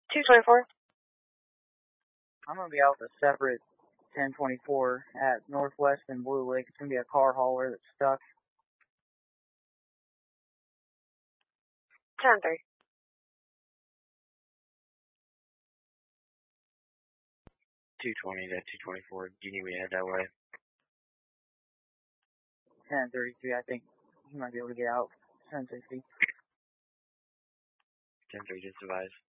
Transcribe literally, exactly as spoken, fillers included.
two twenty-four. I'm going to be out with a separate ten twenty-four at Northwest and Blue Lake. It's going to be a car hauler that's stuck. ten three. two twenty to two twenty-four. Do you need me to head that way? ten thirty-three, I think he might be able to get out. ten sixty. ten three, just advise.